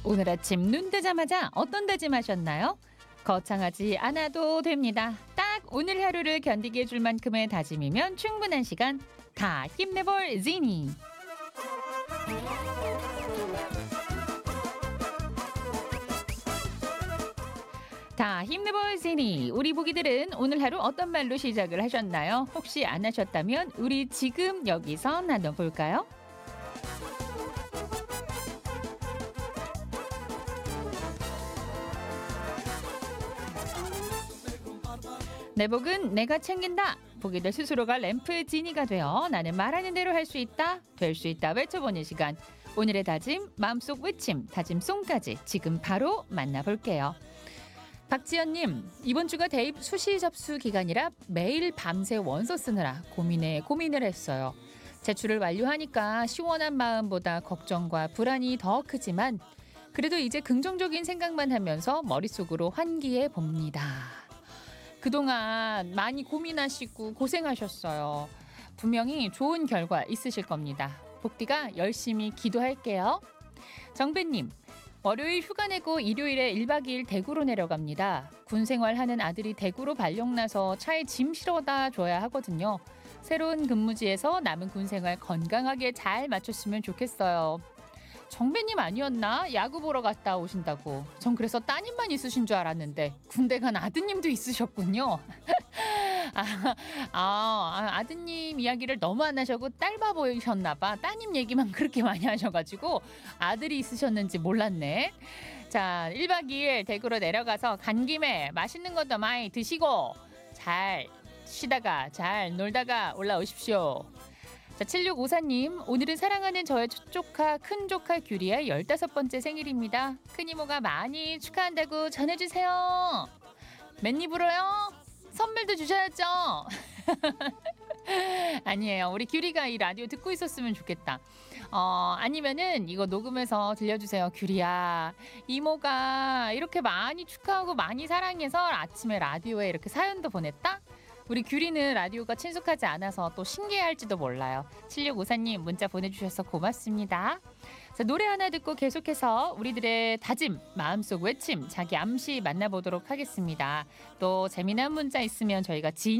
오늘 아침 눈 뜨자마자 어떤 다짐하셨나요? 거창하지 않아도 됩니다. 딱 오늘 하루를 견디게 해줄 만큼의 다짐이면 충분한 시간. 다 힘내볼 지니. 다 힘내볼 지니. 우리 보기들은 오늘 하루 어떤 말로 시작을 하셨나요? 혹시 안 하셨다면 우리 지금 여기서 나눠볼까요? 내 복은 내가 챙긴다. 보기들 스스로가 램프의 지니가 되어 나는 말하는 대로 할 수 있다, 될 수 있다 외쳐보는 시간. 오늘의 다짐, 마음속 외침, 다짐송까지 지금 바로 만나볼게요. 박지연님, 이번 주가 대입 수시 접수 기간이라 매일 밤새 원서 쓰느라 고민을 했어요. 제출을 완료하니까 시원한 마음보다 걱정과 불안이 더 크지만 그래도 이제 긍정적인 생각만 하면서 머릿속으로 환기해 봅니다. 그동안 많이 고민하시고 고생하셨어요. 분명히 좋은 결과 있으실 겁니다. 복디가 열심히 기도할게요. 정배님, 월요일 휴가 내고 일요일에 1박 2일 대구로 내려갑니다. 군 생활하는 아들이 대구로 발령 나서 차에 짐 실어다 줘야 하거든요. 새로운 근무지에서 남은 군 생활 건강하게 잘 마쳤으면 좋겠어요. 정배님 아니었나? 야구 보러 갔다 오신다고. 전 그래서 따님만 있으신 줄 알았는데 군대 간 아드님도 있으셨군요. 아드님 이야기를 너무 안 하셔고 딸바 보이셨나 봐. 따님 얘기만 그렇게 많이 하셔가지고 아들이 있으셨는지 몰랐네. 자, 1박 2일 대구로 내려가서 간 김에 맛있는 것도 많이 드시고 잘 쉬다가 잘 놀다가 올라오십시오. 자, 7654님, 오늘은 사랑하는 저의 조카 큰 조카 규리의 15번째 생일입니다. 큰 이모가 많이 축하한다고 전해주세요. 맨입으로요? 선물도 주셔야죠. 아니에요. 우리 규리가 이 라디오 듣고 있었으면 좋겠다. 아니면은 이거 녹음해서 들려주세요. 규리야, 이모가 이렇게 많이 축하하고 많이 사랑해서 아침에 라디오에 이렇게 사연도 보냈다? 우리 규리는 라디오가 친숙하지 않아서 또 신기해할지도 몰라요. 7654님 문자 보내주셔서 고맙습니다. 자, 노래 하나 듣고 계속해서 우리들의 다짐, 마음속 외침, 자기 암시 만나보도록 하겠습니다. 또 재미난 문자 있으면 저희가